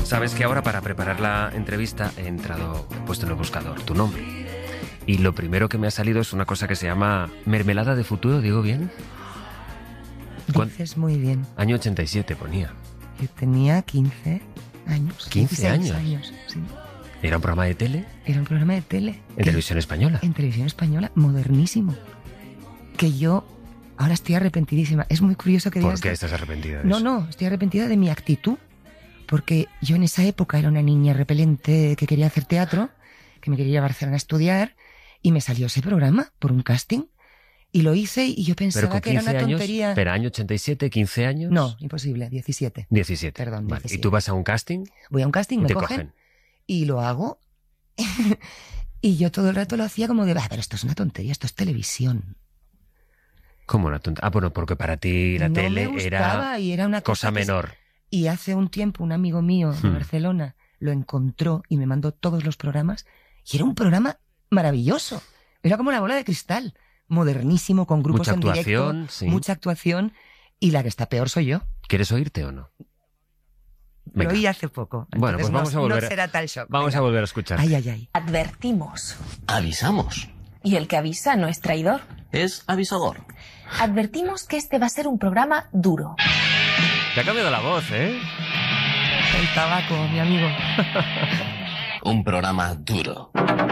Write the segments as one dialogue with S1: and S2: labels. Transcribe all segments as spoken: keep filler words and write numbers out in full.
S1: Sabes que ahora para preparar la entrevista he entrado, he puesto en el buscador tu nombre. Y lo primero que me ha salido es una cosa que se llama Mermelada de Futuro, ¿digo bien?
S2: Dices muy bien.
S1: Año ochenta y siete ponía.
S2: Yo tenía quince años.
S1: ¿quince años?
S2: años, sí.
S1: ¿Era un programa de tele?
S2: Era un programa de tele.
S1: ¿En televisión española?
S2: En televisión española, modernísimo. Que yo ahora estoy arrepentidísima. Es muy curioso que digas...
S1: ¿Por qué estás arrepentida de
S2: No,
S1: eso?
S2: no, estoy arrepentida de mi actitud. Porque yo en esa época era una niña repelente que quería hacer teatro, que me quería ir a Barcelona a estudiar, y me salió ese programa por un casting. Y lo hice y yo pensaba que era una
S1: años,
S2: tontería.
S1: ¿Pero año ochenta y siete, quince años?
S2: No, imposible, diecisiete.
S1: diecisiete.
S2: Perdón,
S1: vale.
S2: diecisiete.
S1: ¿Y tú vas a un casting?
S2: Voy a un casting,
S1: y
S2: me
S1: te
S2: cogen,
S1: cogen.
S2: Y lo hago. Y yo todo el rato lo hacía como de, ah, pero esto es una tontería, esto es televisión.
S1: ¿Cómo una tontería? Ah, bueno, porque para ti la
S2: no
S1: tele
S2: me gustaba
S1: era,
S2: y era una
S1: cosa
S2: cosa que
S1: menor.
S2: se... Y hace un tiempo un amigo mío de
S1: Hmm.
S2: Barcelona lo encontró y me mandó todos los programas. Y era un programa maravilloso. Era como la bola de cristal. Modernísimo, con grupos
S1: Mucha
S2: en directo.
S1: actuación, sí.
S2: Mucha actuación. Y la que está peor soy yo.
S1: ¿Quieres oírte o no? Venga.
S2: Lo oí hace poco.
S1: Bueno, pues
S2: Entonces
S1: vamos
S2: no,
S1: a volver.
S2: No será tal shock.
S1: Vamos
S2: Venga.
S1: a volver a escuchar.
S2: Ay, ay, ay.
S3: Advertimos.
S4: Avisamos.
S3: Y el que avisa no es traidor.
S4: Es avisador.
S3: Advertimos que este va a ser un programa duro.
S1: Te ha cambiado la voz, ¿eh?
S2: El tabaco, mi amigo.
S4: Un programa duro.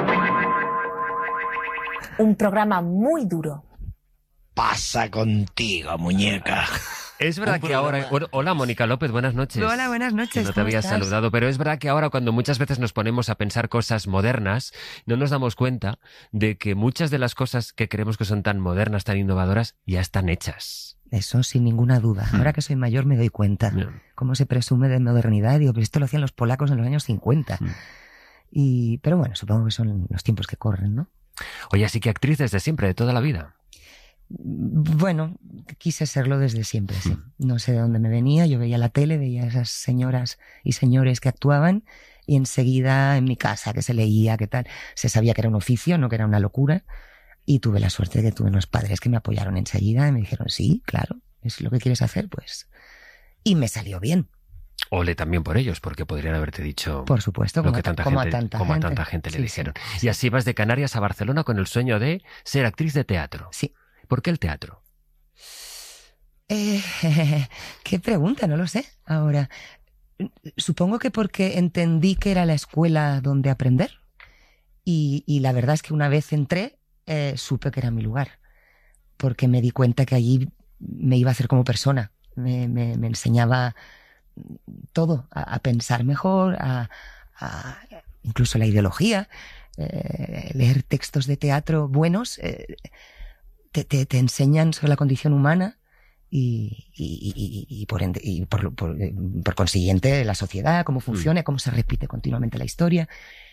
S3: Un programa muy duro.
S5: Pasa contigo, muñeca.
S1: Es verdad
S4: Un
S1: que
S4: programa-
S1: ahora... Bueno, hola, Mónica López, buenas noches.
S2: Hola, buenas noches.
S1: Que no te
S2: ¿cómo
S1: había
S2: estás?
S1: saludado, pero es verdad que ahora cuando muchas veces nos ponemos a pensar cosas modernas, no nos damos cuenta de que muchas de las cosas que creemos que son tan modernas, tan innovadoras, ya están hechas.
S2: Eso sin ninguna duda. Ahora que soy mayor me doy cuenta.
S1: Bien.
S2: Cómo se presume de modernidad. Digo, pero esto lo hacían los polacos en los años cincuenta.
S1: Mm.
S2: Y, pero bueno, supongo que son los tiempos que corren, ¿no?
S1: Oye, así que actriz desde siempre, de toda la vida.
S2: Bueno, quise serlo desde siempre, sí.
S1: Mm.
S2: No sé de dónde me venía. Yo veía la tele, veía a esas señoras y señores que actuaban y enseguida en mi casa, que se leía, que tal, se sabía que era un oficio, no que era una locura. Y tuve la suerte de que tuve unos padres que me apoyaron enseguida y me dijeron, sí, claro, es lo que quieres hacer, pues. Y me salió bien,
S1: Ole también por ellos, porque podrían haberte dicho
S2: por supuesto,
S1: lo
S2: como,
S1: que
S2: a,
S1: tanta
S2: como
S1: gente,
S2: a tanta
S1: como a
S2: gente.
S1: tanta gente le
S2: Sí,
S1: dijeron.
S2: sí,
S1: Y así vas de Canarias a Barcelona con el sueño de ser actriz de teatro.
S2: Sí.
S1: ¿Por qué el teatro?
S2: Eh, qué pregunta, no lo sé. Ahora, supongo que porque entendí que era la escuela donde aprender. Y, y la verdad es que una vez entré, eh, supe que era mi lugar. Porque me di cuenta que allí me iba a hacer como persona. Me, me, me enseñaba todo, a, a pensar mejor, a, a incluso la ideología, eh, leer textos de teatro buenos, eh, te, te, te enseñan sobre la condición humana y, y, y, y, por, ende, y por, por, por consiguiente la sociedad, cómo funciona, cómo se repite continuamente la historia.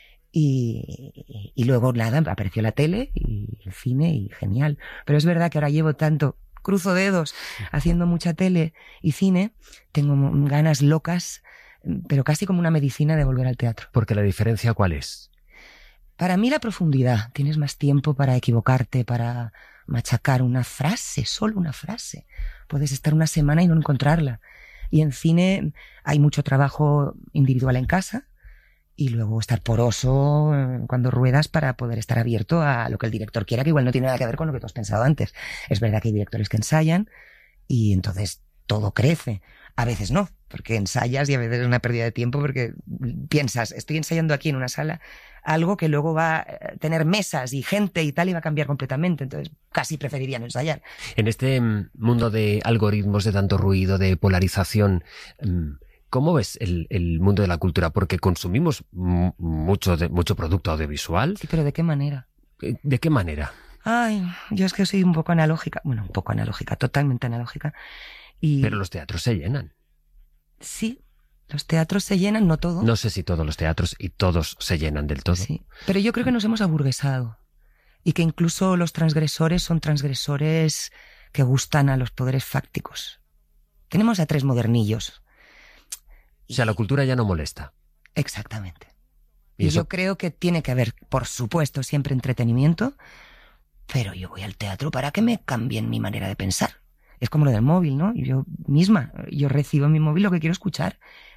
S2: Y, y luego nada, apareció la tele y el cine y genial. Pero es verdad que ahora llevo tanto, cruzo dedos, haciendo mucha tele y cine, tengo ganas locas, pero casi como una medicina de volver al teatro.
S1: Porque la diferencia, ¿cuál es?
S2: Para mí la profundidad. Tienes más tiempo para equivocarte, para machacar una frase, solo una frase. Puedes estar una semana y no encontrarla. Y en cine hay mucho trabajo individual en casa y luego estar poroso cuando ruedas para poder estar abierto a lo que el director quiera, que igual no tiene nada que ver con lo que tú has pensado antes. Es verdad que hay directores que ensayan y entonces todo crece. A veces no, porque ensayas y a veces es una pérdida de tiempo porque piensas, estoy ensayando aquí en una sala algo que luego va a tener mesas y gente y tal y va a cambiar completamente. Entonces casi preferiría no ensayar.
S1: En este mm, mundo de algoritmos, de tanto ruido, de polarización, mm, ¿cómo ves el, el mundo de la cultura? Porque consumimos m- mucho, de, mucho producto audiovisual.
S2: Sí, pero ¿de qué manera?
S1: ¿De qué manera?
S2: Ay, yo es que soy un poco analógica. Bueno, un poco analógica, totalmente analógica. Y
S1: Pero los teatros se llenan.
S2: sí, los teatros se llenan, no todo.
S1: No sé si todos los teatros y todos se llenan del todo.
S2: Sí, pero yo creo que nos hemos aburguesado y que incluso los transgresores son transgresores que gustan a los poderes fácticos. Tenemos a tres modernillos.
S1: O sea, la cultura ya no molesta.
S2: Exactamente.
S1: Y
S2: Y,
S1: eso-
S2: yo creo que tiene que haber, por supuesto, siempre entretenimiento, pero yo voy al teatro para que me cambien mi manera de pensar. Es como lo del móvil, ¿no? Yo misma, yo recibo en mi móvil lo que quiero escuchar.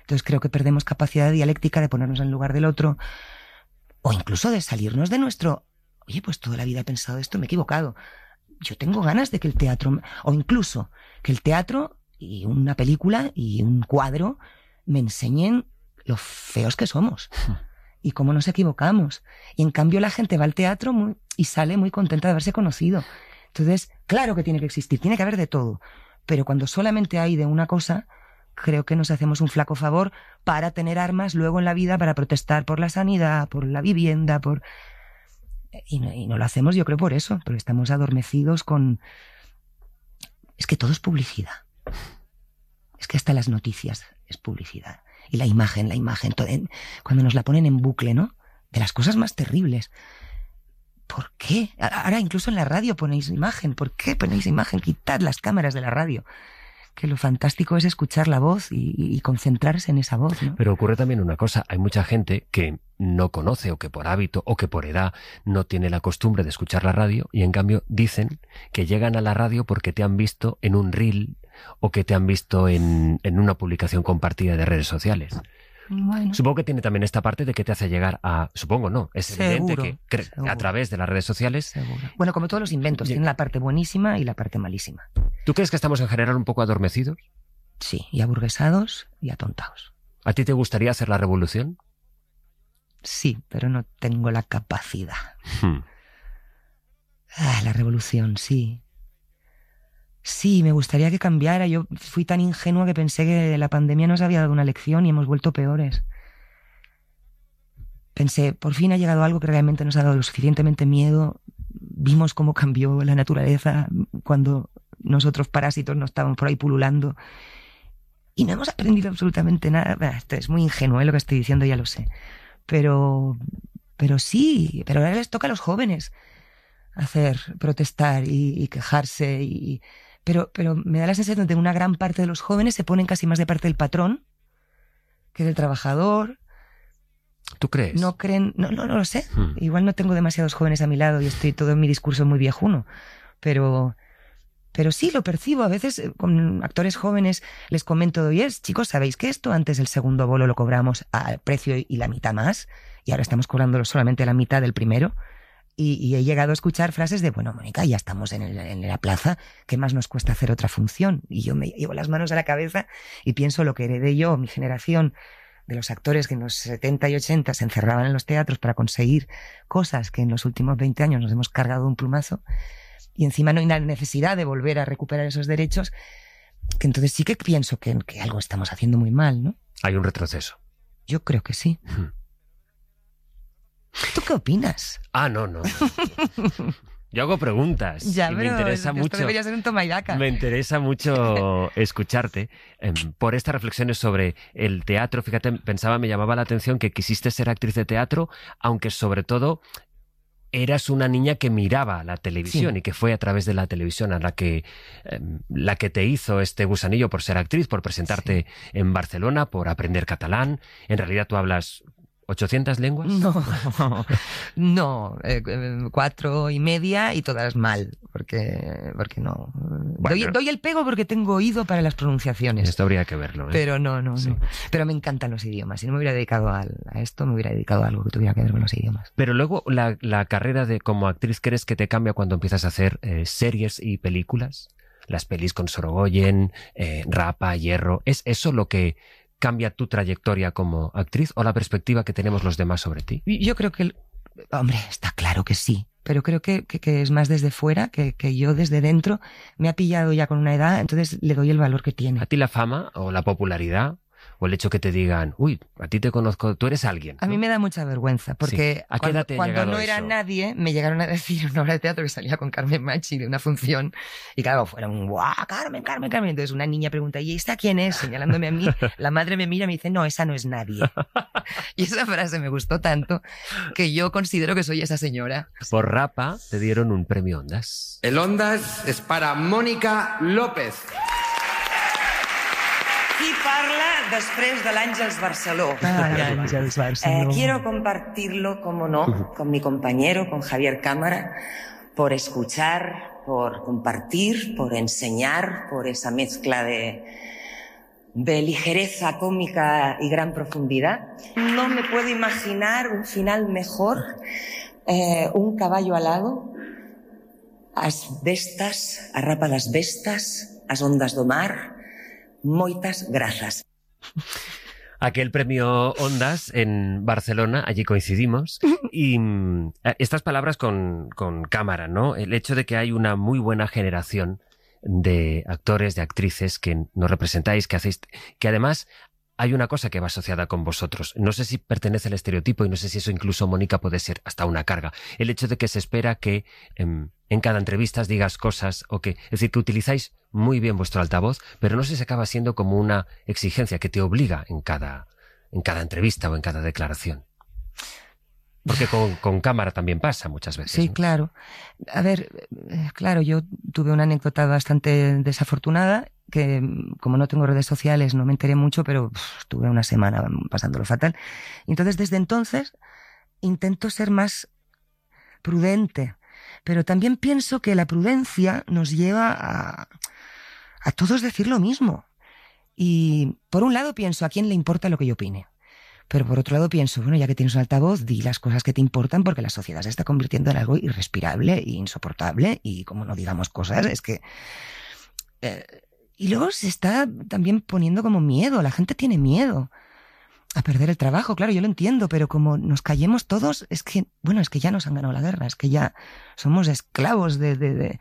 S2: Entonces creo que perdemos capacidad dialéctica de ponernos en lugar del otro, o incluso de salirnos de nuestro, oye, pues toda la vida he pensado esto, me he equivocado. Yo tengo ganas de que el teatro, o incluso que el teatro y una película y un cuadro me enseñen lo feos que somos y cómo nos equivocamos. Y en cambio la gente va al teatro muy, y sale muy contenta de haberse conocido. Entonces, claro que tiene que existir, tiene que haber de todo. Pero cuando solamente hay de una cosa, creo que nos hacemos un flaco favor para tener armas luego en la vida para protestar por la sanidad, por la vivienda, por... Y no, y no lo hacemos, yo creo, por eso, porque estamos adormecidos con... Es que todo es publicidad. Es que hasta las noticias es publicidad. Y la imagen, la imagen, todo en... cuando nos la ponen en bucle, ¿no? De las cosas más terribles. ¿Por qué? Ahora incluso en la radio ponéis imagen. ¿Por qué ponéis imagen? Quitad las cámaras de la radio. Que lo fantástico es escuchar la voz y, y concentrarse en esa voz, ¿no?
S1: Pero ocurre también una cosa, hay mucha gente que no conoce o que por hábito o que por edad no tiene la costumbre de escuchar la radio y en cambio dicen que llegan a la radio porque te han visto en un reel o que te han visto en, en una publicación compartida de redes sociales.
S2: Bueno.
S1: Supongo que tiene también esta parte de que te hace llegar a... Supongo no, es evidente
S2: Seguro,
S1: que cre-
S2: seguro.
S1: a través de las redes sociales...
S2: Seguro. Bueno, como todos los inventos,
S1: Ye-
S2: tienen la parte buenísima y la parte malísima.
S1: ¿Tú crees que estamos en general un poco adormecidos?
S2: Sí, y aburguesados y atontados.
S1: ¿A ti te gustaría hacer la revolución?
S2: Sí, pero no tengo la capacidad.
S1: Hmm.
S2: Ah, la revolución, sí. Sí, me gustaría que cambiara. Yo fui tan ingenua que pensé que la pandemia nos había dado una lección y hemos vuelto peores. Pensé, por fin ha llegado algo que realmente nos ha dado lo suficientemente miedo. Vimos cómo cambió la naturaleza cuando nosotros parásitos no estábamos por ahí pululando. Y no hemos aprendido absolutamente nada. Bah, esto es muy ingenuo, ¿eh? Lo que estoy diciendo, ya lo sé. Pero, pero sí, pero ahora les toca a los jóvenes hacer, protestar y, y quejarse. Y, pero, pero me da la sensación de que una gran parte de los jóvenes se ponen casi más de parte del patrón que del trabajador.
S1: ¿Tú crees?
S2: No creen, no, no, no lo sé.
S1: Hmm.
S2: Igual no tengo demasiados jóvenes a mi lado y estoy todo en mi discurso muy viejuno. Pero, pero sí lo percibo. A veces eh, con actores jóvenes les comento, oye, chicos, ¿sabéis que esto antes el segundo bolo lo cobramos al precio y la mitad más? Y ahora estamos cobrándolo solamente la mitad del primero. Y, y he llegado a escuchar frases de, bueno, Mónica, ya estamos en, el, en la plaza, ¿qué más nos cuesta hacer otra función? Y yo me llevo las manos a la cabeza y pienso lo que heredé yo, mi generación, de los actores que en los setenta y ochenta se encerraban en los teatros para conseguir cosas que en los últimos veinte años nos hemos cargado de un plumazo, y encima no hay la necesidad de volver a recuperar esos derechos, que entonces sí que pienso que, que algo estamos haciendo muy mal, ¿no?
S1: Hay un retroceso.
S2: Yo creo que sí.
S1: Hmm.
S2: ¿Tú qué opinas?
S1: Ah, no, no. Yo hago preguntas
S2: Ya,
S1: y me
S2: pero
S1: interesa
S2: esto
S1: mucho.
S2: debería ser un toma y daca.
S1: Me interesa mucho escucharte eh, por estas reflexiones sobre el teatro. Fíjate, pensaba, me llamaba la atención que quisiste ser actriz de teatro, aunque sobre todo eras una niña que miraba la televisión
S2: Sí.
S1: y que fue a través de la televisión a la que, eh, la que te hizo este gusanillo por ser actriz, por presentarte en Barcelona, por aprender catalán. En realidad tú hablas ochocientas lenguas.
S2: No, no, eh, eh, cuatro y media y todas mal, porque, porque no.
S1: Bueno.
S2: Doy, doy el pego porque tengo oído para las pronunciaciones.
S1: Esto habría que verlo, ¿eh?
S2: Pero no, no,
S1: Sí.
S2: no. Pero me encantan los idiomas. Si no me hubiera dedicado a, a esto, me hubiera dedicado a algo que tuviera que ver con los idiomas.
S1: Pero luego la, la carrera de como actriz, ¿crees que te cambia cuando empiezas a hacer eh, series y películas? Las pelis con Sorogoyen, eh, Rapa, Hierro. ¿Es eso lo que cambia tu trayectoria como actriz o la perspectiva que tenemos los demás sobre ti?
S2: Y Yo creo que, el- hombre, está claro que sí. Pero creo que, que, que es más desde fuera, que, que yo desde dentro me ha pillado ya con una edad, entonces le doy el valor que tiene.
S1: ¿A ti la fama o la popularidad o el hecho que te digan, uy, a ti te conozco, tú eres alguien?
S2: A
S1: ¿no?
S2: mí me da mucha vergüenza, porque
S1: Sí. ¿A qué
S2: cuando,
S1: edad te ha
S2: cuando
S1: llegado
S2: no era
S1: eso?
S2: nadie, me llegaron a decir en una obra de teatro que salía con Carmen Machi de una función, y claro, fueron, ¡guau, Carmen, Carmen, Carmen! Entonces una niña pregunta, ¿y esta quién es? Señalándome a mí, la madre me mira y me dice, no, esa no es nadie. Y esa frase me gustó tanto que yo considero que soy esa señora.
S1: Por Rapa te dieron un premio Ondas.
S6: El Ondas es para Mónica López.
S7: Qui parla després de l'Àngels Barceló?
S2: Ay, Ángeles
S7: Eh,
S2: Barceló.
S7: quiero compartirlo, como no, con mi compañero, con Javier Cámara, por escuchar, por compartir, por enseñar, por esa mezcla de, de ligereza cómica y gran profundidad. No me puedo imaginar un final mejor. Eh, un caballo alado, as bestas, a rápadas bestas, as ondas do mar, moitas grazas.
S1: Aquel premio Ondas en Barcelona, allí coincidimos, y mm, estas palabras con, con cámara, ¿no? El hecho de que hay una muy buena generación de actores, de actrices que nos representáis, que hacéis, que además hay una cosa que va asociada con vosotros. No sé si pertenece al estereotipo y no sé si eso incluso, Mónica, puede ser hasta una carga. El hecho de que se espera que eh, en cada entrevista digas cosas o que, es decir, que utilizáis muy bien vuestro altavoz, pero no sé si acaba siendo como una exigencia que te obliga en cada, en cada entrevista o en cada declaración. Porque con, con cámara también pasa muchas veces.
S2: Sí,
S1: ¿no?
S2: Claro. A ver, claro, yo tuve una anécdota bastante desafortunada que, como no tengo redes sociales, no me enteré mucho, pero pff, estuve una semana pasándolo fatal. Y entonces, desde entonces, intento ser más prudente. Pero también pienso que la prudencia nos lleva a, a todos decir lo mismo. Y, por un lado, pienso, ¿a quién le importa lo que yo opine? Pero por otro lado pienso, bueno, ya que tienes un altavoz, di las cosas que te importan porque la sociedad se está convirtiendo en algo irrespirable e insoportable y como no digamos cosas, es que... Eh, y luego se está también poniendo como miedo, la gente tiene miedo a perder el trabajo, claro, yo lo entiendo, pero como nos callemos todos, es que, bueno, es que ya nos han ganado la guerra, es que ya somos esclavos de... de, de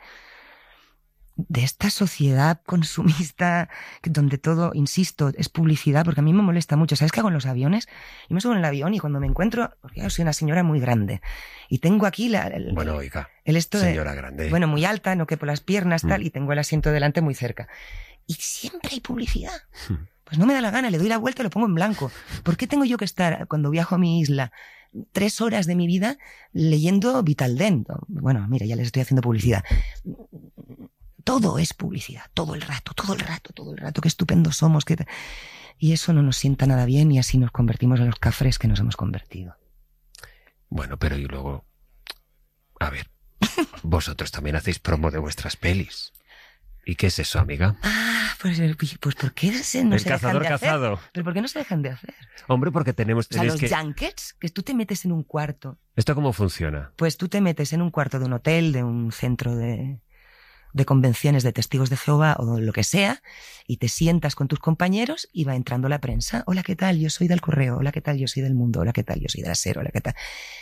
S2: de esta sociedad consumista donde todo, insisto, es publicidad, porque a mí me molesta mucho. ¿Sabes qué hago en los aviones? Yo me subo en el avión y cuando me encuentro, porque yo soy una señora muy grande, y tengo aquí la, el,
S1: bueno, oiga,
S2: el esto
S1: señora
S2: de,
S1: grande.
S2: Bueno, muy alta, no quepo las piernas, tal,
S1: mm.
S2: y tengo el asiento delante muy cerca. Y siempre hay publicidad. Pues no me da la gana, le doy la vuelta y lo pongo en blanco. ¿Por qué tengo yo que estar, cuando viajo a mi isla, tres horas de mi vida leyendo Vitaldent? Bueno, mira, ya les estoy haciendo publicidad. Todo es publicidad, todo el rato, todo el rato, todo el rato. Qué estupendos somos. Qué... Y eso no nos sienta nada bien y así nos convertimos en los cafres que nos hemos convertido.
S1: Bueno, pero y luego... A ver, vosotros también hacéis promo de vuestras pelis. ¿Y qué es eso, amiga?
S2: Ah, pues, pues ¿por qué se, no
S1: el
S2: se
S1: cazador
S2: dejan de
S1: cazado.
S2: hacer? ¿Pero por qué no se dejan de hacer?
S1: Hombre, porque tenemos...
S2: O sea, los
S1: que...
S2: junkets, que tú te metes en un cuarto.
S1: ¿Esto cómo funciona?
S2: Pues tú te metes en un cuarto de un hotel, de un centro de... de convenciones de testigos de Jehová o lo que sea, y te sientas con tus compañeros y va entrando la prensa. Hola, ¿qué tal? Yo soy del Correo. Hola, ¿qué tal? Yo soy del Mundo. Hola, ¿qué tal? Yo soy de la SER. Hola, ¿qué tal?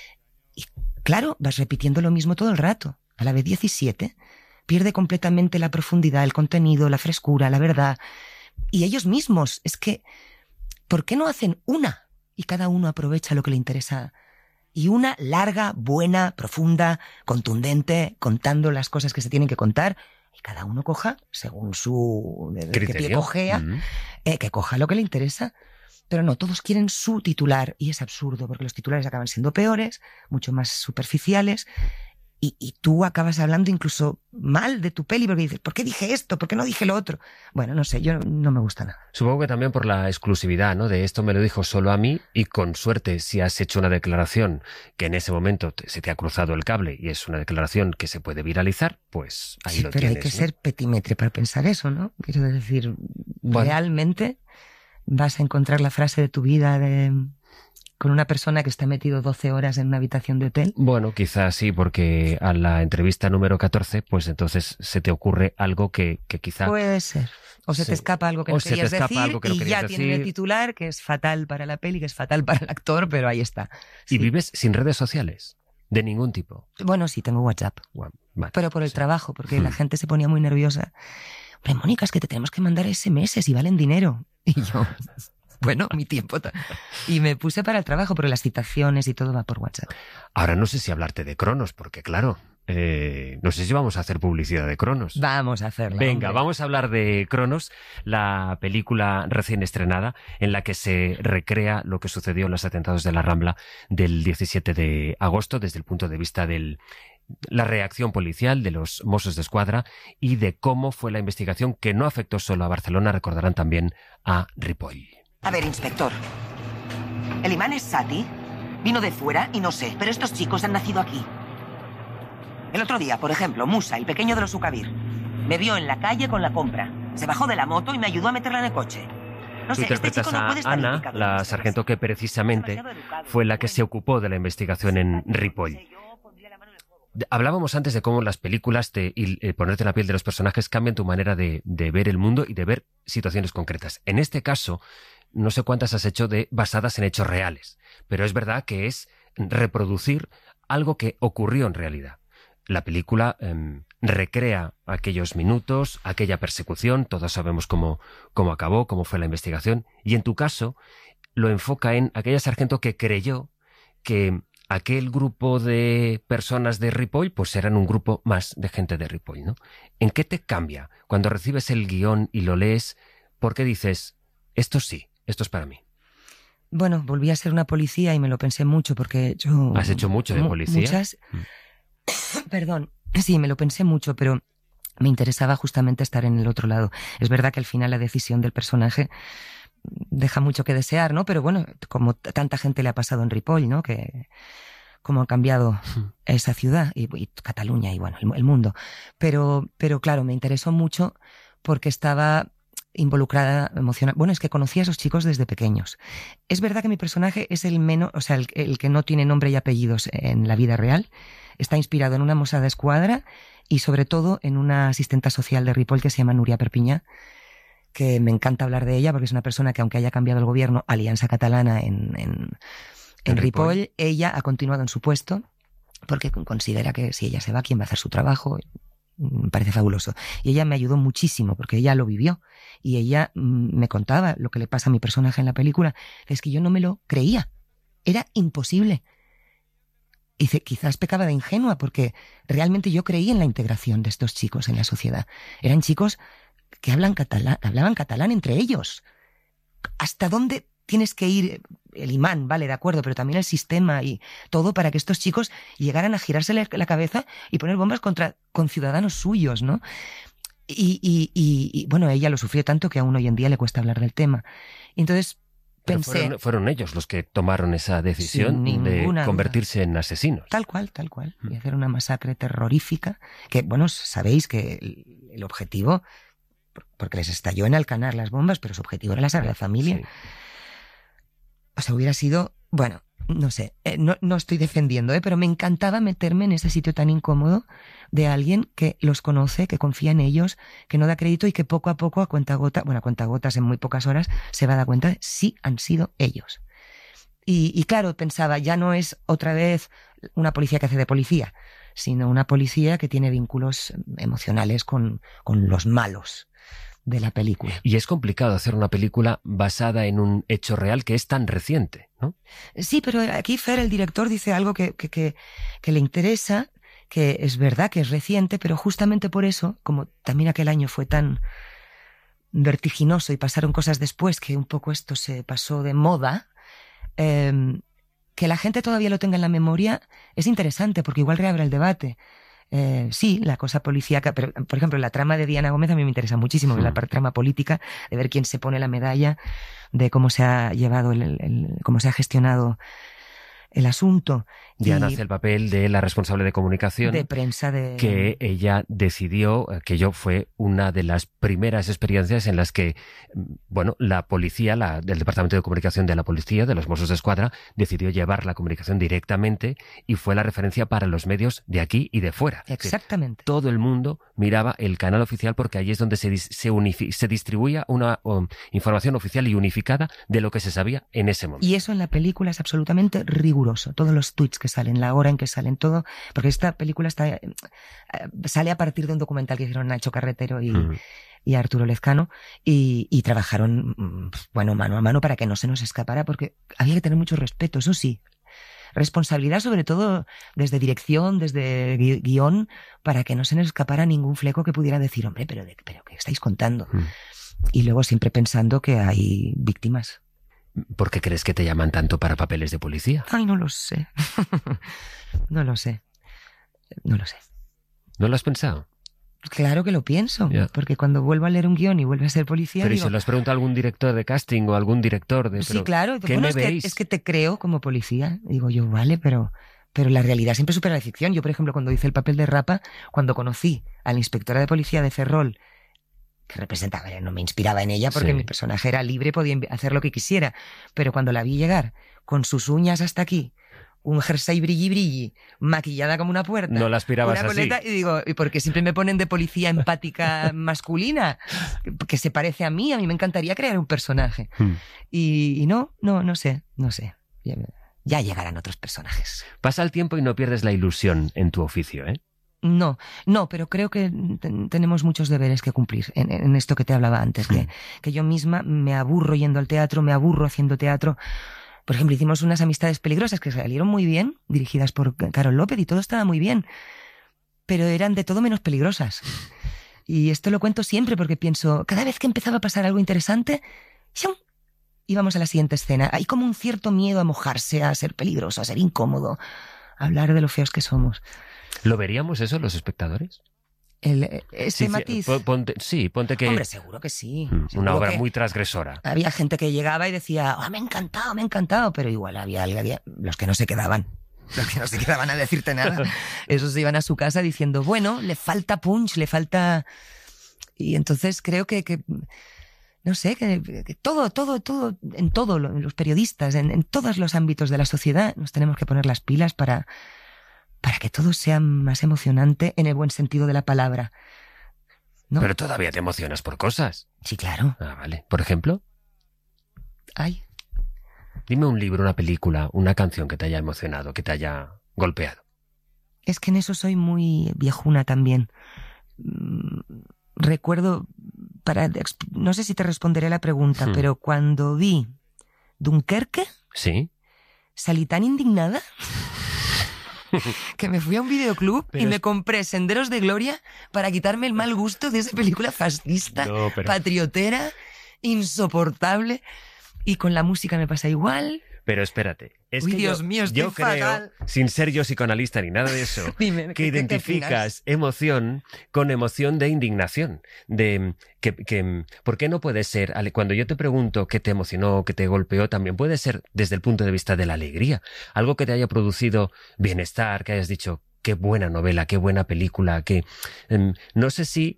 S2: Y claro, vas repitiendo lo mismo todo el rato. A la vez diecisiete, pierde completamente la profundidad, el contenido, la frescura, la verdad. Y ellos mismos, es que, ¿por qué no hacen una? Y cada uno aprovecha lo que le interesa. Y una larga, buena, profunda, contundente, contando las cosas que se tienen que contar, y cada uno coja, según su... de qué pie cojea, mm. eh, que coja lo que le interesa. Pero no, todos quieren su titular, y es absurdo, porque los titulares acaban siendo peores, mucho más superficiales, y, y tú acabas hablando incluso mal de tu peli, porque dices, ¿por qué dije esto? ¿Por qué no dije lo otro? Bueno, no sé, yo no me gusta nada.
S1: Supongo que también por la exclusividad, ¿no? De esto me lo dijo solo a mí, y con suerte, si has hecho una declaración que en ese momento te, se te ha cruzado el cable y es una declaración que se puede viralizar, pues ahí
S2: sí,
S1: lo
S2: pero
S1: tienes.
S2: Pero hay que
S1: ¿no?
S2: ser petimetre para pensar eso, ¿no? Quiero decir, bueno. realmente vas a encontrar la frase de tu vida de... con una persona que está metido doce horas en una habitación de hotel.
S1: Bueno, quizás sí, porque a la entrevista número catorce, pues entonces se te ocurre algo que, que quizá...
S2: Puede ser. O se sí. te escapa algo que
S1: o
S2: no
S1: se
S2: querías
S1: te escapa
S2: decir
S1: algo que no
S2: y
S1: querías
S2: ya
S1: decir.
S2: tienen el titular, que es fatal para la peli, que es fatal para el actor, pero ahí está.
S1: Sí. ¿Y vives sin redes sociales? De ningún tipo.
S2: Bueno, sí, tengo WhatsApp.
S1: Bueno, vale,
S2: pero por el
S1: sí.
S2: trabajo, porque hmm. la gente se ponía muy nerviosa. Hombre, Mónica, es que te tenemos que mandar ese eme eses y valen dinero. Y yo... Bueno, mi tiempo. Y me puse para el trabajo, pero las citaciones y todo va por WhatsApp.
S1: Ahora no sé si hablarte de Cronos, porque claro, eh, no sé si vamos a hacer publicidad de Cronos.
S2: Vamos a hacerla.
S1: Venga,
S2: hombre.
S1: vamos a hablar de Cronos, la película recién estrenada en la que se recrea lo que sucedió en los atentados de la Rambla del diecisiete de agosto desde el punto de vista del... la reacción policial de los Mossos d'Esquadra y de cómo fue la investigación que no afectó solo a Barcelona, recordarán también a Ripoll.
S8: A ver, inspector. El imán es Sati. Vino de fuera y no sé, pero estos chicos han nacido aquí. El otro día, por ejemplo, Musa, el pequeño de los Ukabir, me vio en la calle con la compra. Se bajó de la moto y me ayudó a meterla en el coche. No
S1: Tú
S8: sé, este
S1: interpretas
S8: chico no puede
S1: a
S8: estar
S1: Ana,
S8: implicado en
S1: la
S8: esto.
S1: sargento que precisamente fue la que se ocupó de la investigación en Ripoll. De- Hablábamos antes de cómo las películas te, y eh, ponerte en la piel de los personajes cambian tu manera de, de ver el mundo y de ver situaciones concretas. En este caso, no sé cuántas has hecho de basadas en hechos reales, pero es verdad que es reproducir algo que ocurrió en realidad. La película eh, recrea aquellos minutos, aquella persecución, todos sabemos cómo, cómo acabó, cómo fue la investigación, y en tu caso lo enfoca en aquella sargento que creyó que aquel grupo de personas de Ripoll pues eran un grupo más de gente de Ripoll, ¿no? ¿En qué te cambia cuando recibes el guión y lo lees? ¿Por qué dices, esto sí, esto es para mí?
S2: Bueno, volví a ser una policía y me lo pensé mucho porque yo...
S1: ¿Has hecho mucho de
S2: mu-
S1: policía?
S2: Muchas... Perdón, sí, me lo pensé mucho, pero me interesaba justamente estar en el otro lado. Es verdad que al final la decisión del personaje deja mucho que desear, ¿no? Pero bueno, como t- tanta gente le ha pasado en Ripoll, ¿no? Que cómo ha cambiado esa ciudad y, y Cataluña y bueno, el, el mundo. Pero, pero claro, me interesó mucho porque estaba involucrada emocional. Bueno, es que conocí a esos chicos desde pequeños. Es verdad que mi personaje es el menos, o sea, el, el que no tiene nombre y apellidos en la vida real. Está inspirado en una moza de escuadra y sobre todo en una asistenta social de Ripoll que se llama Núria Perpiñá, que me encanta hablar de ella porque es una persona que aunque haya cambiado el gobierno, Alianza Catalana en, en, en,
S1: En
S2: Ripoll,
S1: Ripoll.
S2: ella ha continuado en su puesto porque considera que si ella se va, ¿quién va a hacer su trabajo? Me parece fabuloso. Y ella me ayudó muchísimo porque ella lo vivió y ella mm, me contaba lo que le pasa a mi personaje en la película, que es que yo no me lo creía. Era imposible. Y dice, quizás pecaba de ingenua porque realmente yo creí en la integración de estos chicos en la sociedad. Eran chicos que hablan catalán, hablaban catalán entre ellos. ¿Hasta dónde tienes que ir? El imán, vale, de acuerdo, pero también el sistema y todo para que estos chicos llegaran a girarse la la cabeza y poner bombas contra con ciudadanos suyos, ¿no? Y, y, y, y bueno, ella lo sufrió tanto que aún hoy en día le cuesta hablar del tema. Y entonces
S1: Pero
S2: pensé...
S1: fueron, fueron ellos los que tomaron esa decisión
S2: Sin
S1: de
S2: ninguna
S1: convertirse en asesinos.
S2: Tal cual, tal cual. Y hacer una masacre terrorífica. Que, bueno, sabéis que el, el objetivo, porque les estalló en Alcanar las bombas, pero su objetivo era la Sagrada Familia.
S1: Sí.
S2: O sea, hubiera sido, bueno, no sé, eh, no, no estoy defendiendo, ¿eh? Pero me encantaba meterme en ese sitio tan incómodo de alguien que los conoce, que confía en ellos, que no da crédito y que poco a poco, a cuentagotas, bueno, a cuentagotas en muy pocas horas, se va a dar cuenta de sí han sido ellos. Y, y claro, pensaba, ya no es otra vez una policía que hace de policía, sino una policía que tiene vínculos emocionales con, con los malos de la película.
S1: Y es complicado hacer una película basada en un hecho real que es tan reciente, ¿no?
S2: Sí, pero aquí Fer, el director, dice algo que, que, que, que le interesa, que es verdad que es reciente, pero justamente por eso, como también aquel año fue tan vertiginoso y pasaron cosas después que un poco esto se pasó de moda, eh, que la gente todavía lo tenga en la memoria es interesante porque igual reabre el debate. Eh, sí, la cosa policíaca, pero por ejemplo la trama de Diana Gómez a mí me interesa muchísimo,
S1: Sí.
S2: la trama política, de ver quién se pone la medalla, de cómo se ha llevado, el, el, el- cómo se ha gestionado el asunto.
S1: Diana
S2: Y
S1: hace el papel de la responsable de comunicación.
S2: de prensa de...
S1: Que ella decidió, que yo fue una de las primeras experiencias en las que, bueno, la policía, la, del Departamento de Comunicación de la Policía, de los Mossos de Escuadra, decidió llevar la comunicación directamente y fue la referencia para los medios de aquí y de fuera.
S2: Exactamente.
S1: Todo el mundo miraba el canal oficial porque allí es donde se, dis- se, unifi- se distribuía una um, información oficial y unificada de lo que se sabía en ese momento.
S2: Y eso en la película es absolutamente riguroso. Todos los tweets que salen, la hora en que salen, todo. Porque esta película está eh, sale a partir de un documental que hicieron Nacho Carretero y,
S1: Ujú.
S2: y Arturo Lezcano. Y, y trabajaron, mm, bueno, mano a mano para que no se nos escapara, porque había que tener mucho respeto, eso sí. Responsabilidad, sobre todo desde dirección, desde gui- guión, para que no se nos escapara ningún fleco que pudiera decir, hombre, pero, de, pero ¿qué estáis contando?
S1: Mm.
S2: Y luego siempre pensando que hay víctimas.
S1: ¿Por qué crees que te llaman tanto para papeles de policía?
S2: Ay, no lo sé. No lo sé. No lo sé.
S1: ¿No lo has pensado?
S2: Claro que lo pienso,
S1: Ya.
S2: porque cuando vuelvo a leer un guión y vuelve a ser policía,
S1: Pero ¿y
S2: digo,
S1: se lo has preguntado a algún director de casting o a algún director de...
S2: sí,
S1: pero,
S2: claro,
S1: ¿qué
S2: bueno,
S1: me
S2: es que,
S1: veis?
S2: es que te creo como policía. Digo yo, vale, pero, pero la realidad siempre supera la ficción. Yo, por ejemplo, cuando hice el papel de Rapa, cuando conocí a la inspectora de policía de Ferrol, que representaba, no me inspiraba en ella porque
S1: Sí.
S2: mi personaje era libre, podía hacer lo que quisiera. Pero cuando la vi llegar con sus uñas hasta aquí, un jersey brilli brilli, maquillada como una puerta,
S1: No la aspirabas
S2: una
S1: así.
S2: coleta, y digo, ¿y por qué siempre me ponen de policía empática masculina? Que se parece a mí, a mí me encantaría crear un personaje.
S1: Hmm.
S2: Y, y no, no, no sé, no sé. Ya, ya llegarán otros personajes.
S1: Pasa el tiempo y no pierdes la ilusión en tu oficio, ¿eh?
S2: No, no, pero creo que ten- tenemos muchos deberes que cumplir en, en esto que te hablaba antes, que, que yo misma me aburro yendo al teatro, me aburro haciendo teatro. Por ejemplo, hicimos unas Amistades Peligrosas que salieron muy bien, dirigidas por Carol López, y todo estaba muy bien, pero eran de todo menos peligrosas. Y esto lo cuento siempre porque pienso, cada vez que empezaba a pasar algo interesante, ¡shum!, íbamos a la siguiente escena. Hay como un cierto miedo a mojarse, a ser peligroso, a ser incómodo, a hablar de lo feos que somos.
S1: ¿Lo veríamos eso los espectadores?
S2: El, ese
S1: Sí, sí,
S2: matiz.
S1: po- ponte, sí, ponte que...
S2: Hombre, seguro que sí.
S1: Mm,
S2: Seguro
S1: una obra
S2: que
S1: muy transgresora.
S2: había gente que llegaba y decía, oh, me ha encantado, me ha encantado, pero igual había, había los que no se quedaban. Los que no se quedaban a decirte nada. Esos se iban a su casa diciendo, bueno, le falta punch, le falta... Y entonces creo que... que no sé, que, que todo, todo, todo, en todo, lo- los periodistas, en, en todos los ámbitos de la sociedad, nos tenemos que poner las pilas para, para que todo sea más emocionante en el buen sentido de la palabra. ¿No?
S1: Pero todavía te emocionas por cosas.
S2: Sí, claro.
S1: Ah, vale. Por ejemplo,
S2: Ay,
S1: dime un libro, una película, una canción que te haya emocionado, que te haya golpeado.
S2: es que en eso soy muy viejuna también. Mm, Recuerdo, para, exp- no sé si te responderé la pregunta,
S1: Hmm.
S2: pero cuando vi Dunkerque,
S1: ¿Sí?
S2: salí tan indignada que me fui a un videoclub
S1: Pero
S2: y me
S1: es-
S2: compré Senderos de Gloria para quitarme el mal gusto de esa película fascista,
S1: No, pero-
S2: patriotera, insoportable. Y con la música me pasa igual.
S1: Pero espérate. Es
S2: Uy,
S1: que
S2: Dios
S1: yo,
S2: mío, estoy
S1: yo creo,
S2: fatal.
S1: sin ser yo psicoanalista ni nada de eso,
S2: Dime,
S1: que
S2: ¿qué- qué- qué
S1: identificas emoción con emoción de indignación. De que, que ¿por qué no puede ser? Ale, cuando yo te pregunto qué te emocionó, qué te golpeó, también puede ser desde el punto de vista de la alegría. Algo que te haya producido bienestar, que hayas dicho, qué buena novela, qué buena película, que em, no sé si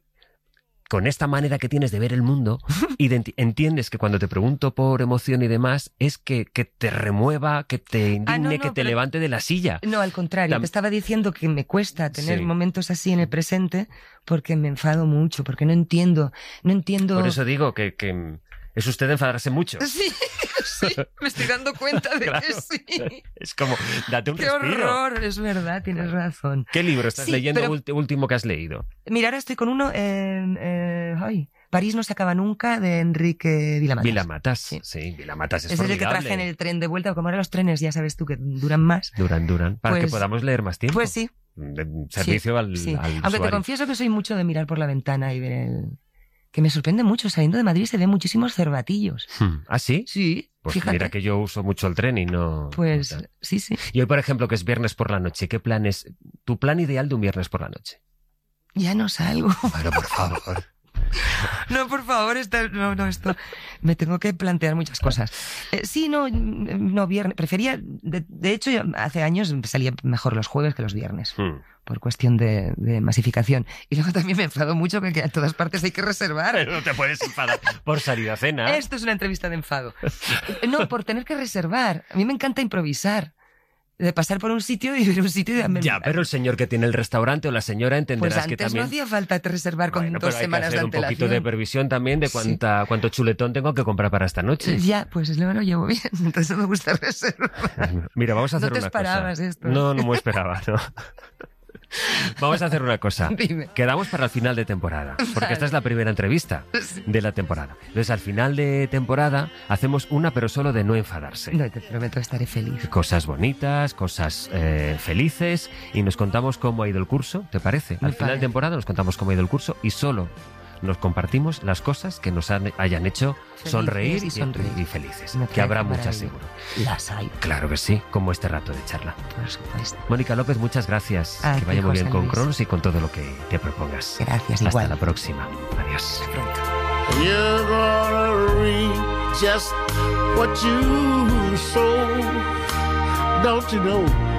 S1: con esta manera que tienes de ver el mundo, identi- entiendes que cuando te pregunto por emoción y demás, es que, que te remueva, que te indigne,
S2: Ah, no, no,
S1: que te
S2: pero-
S1: levante de la silla.
S2: No, al contrario,
S1: Tam-
S2: te estaba diciendo que me cuesta tener
S1: Sí.
S2: momentos así en el presente porque me enfado mucho, porque no entiendo, no entiendo...
S1: Por eso digo que, que mm, es usted enfadarse mucho.
S2: Sí, sí, me estoy dando cuenta de
S1: Claro.
S2: que sí.
S1: Es como, date un
S2: ¡Qué
S1: respiro.
S2: horror! Es verdad, tienes razón.
S1: ¿Qué libro estás
S2: Sí,
S1: leyendo
S2: pero-
S1: ulti- último que has leído?
S2: Mira, ahora estoy con uno, en, eh, ay, París no se acaba nunca, de Enrique Vilamatas.
S1: Vilamatas.
S2: Sí.
S1: Sí, Vilamatas es
S2: Ese es el que
S1: formidable.
S2: traje en el tren de vuelta, como ahora los trenes, ya sabes tú, que duran más.
S1: Duran, duran. Para que
S2: Pues-
S1: podamos leer más tiempo.
S2: Pues sí.
S1: De servicio
S2: sí,
S1: al,
S2: sí.
S1: al
S2: Aunque te
S1: usuario.
S2: confieso que soy mucho de mirar por la ventana y ver el... Que me sorprende mucho, saliendo de Madrid se ven muchísimos cervatillos.
S1: Hmm. ¿Ah, sí?
S2: Sí,
S1: Pues
S2: fíjate.
S1: mira que yo uso mucho el tren y no...
S2: Pues
S1: no tal.
S2: sí, sí.
S1: Y hoy, por ejemplo, que es viernes por la noche, ¿qué plan es tu plan ideal de un viernes por la noche?
S2: Ya no salgo.
S1: Bueno, por favor.
S2: No, por favor, esta- no, no, esto. Me tengo que plantear muchas cosas. Eh, sí, no, no, viernes. Prefería. De, de hecho, yo hace años salía mejor los jueves que los viernes.
S1: Hmm.
S2: Por cuestión de, de masificación. Y luego también me enfado mucho porque a todas partes hay que reservar.
S1: Pero no te puedes enfadar por salir a cena.
S2: Esto es una entrevista de enfado. No, por tener que reservar. A mí me encanta improvisar. De pasar por un sitio y ver un sitio y...
S1: Ya, pero el señor que tiene el restaurante o la señora
S2: Pues
S1: entenderás
S2: antes
S1: que también...
S2: no hacía falta reservar con
S1: Bueno,
S2: dos
S1: pero hay que
S2: semanas de
S1: hacer un
S2: antelación.
S1: poquito de previsión también de cuánta, cuánto chuletón tengo que comprar para esta noche.
S2: Ya, pues luego lo llevo bien. Entonces no me gusta reservar.
S1: Mira, vamos a hacer
S2: No te
S1: una
S2: esperabas
S1: cosa.
S2: esto.
S1: No, no me esperaba, no. Vamos a hacer una cosa.
S2: Dime.
S1: Quedamos para el final de temporada, porque esta es la primera entrevista de la temporada. Entonces, al final de temporada hacemos una, pero solo de no enfadarse.
S2: No, te prometo, estaré feliz.
S1: Cosas bonitas, cosas eh, felices, y nos contamos cómo ha ido el curso, ¿te parece?
S2: Me
S1: Al final
S2: parece.
S1: de temporada nos contamos cómo ha ido el curso y solo nos compartimos las cosas que nos han- hayan hecho
S2: Felices
S1: sonreír
S2: y sonreír.
S1: y felices.
S2: Me
S1: Que habrá
S2: parece
S1: muchas
S2: maravilloso.
S1: seguro.
S2: Las hay,
S1: Claro que sí, como este rato de charla.
S2: por supuesto.
S1: Mónica López, muchas gracias.
S2: A
S1: que
S2: ti,
S1: vaya muy bien
S2: José
S1: con
S2: Luis.
S1: Cronos y con todo lo que te propongas.
S2: Gracias,
S1: Hasta
S2: igual.
S1: la próxima. Adiós.
S5: You're gonna reap just what you sow. Don't you know?